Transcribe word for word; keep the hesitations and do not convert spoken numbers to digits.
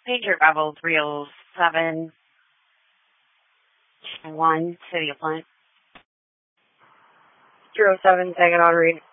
Pager Rebel three oh seven one, City of Flint. three oh seven, taking on read.